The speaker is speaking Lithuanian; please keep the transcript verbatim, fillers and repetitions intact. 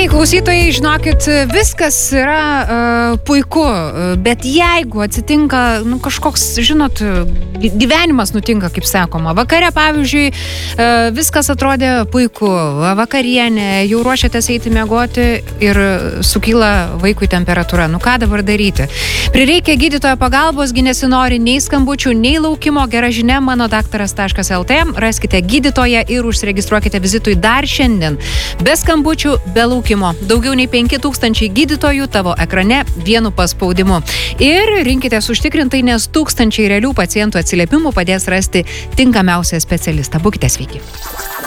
klausytojai, žinokit, viskas yra uh, puiku, bet jeigu atsitinka, nu, kažkoks, žinot, gyvenimas nutinka, kaip sakoma, vakare, pavyzdžiui, uh, viskas atrodė puiku, vakarienė, jau ruošiatės eiti miegoti ir sukyla vaikui temperatūra. Nu, ką dabar daryti? Prireikia gydytojo pagalbos, gi nesinori nei skambučių, nei laukimo. Gera žinia, mano daktaras taškas el tė, raskite gydytoją ir užsiregistruokite vizitui dar šiandien. Be skambučių, be laukimo. Daugiau nei penki tūkstančiai gydytojų tavo ekrane vienu paspaudimu. Ir rinkitės užtikrintai, nes tūkstančiai realių pacientų atsiliepimų padės rasti tinkamiausią specialistą. Būkite sveiki.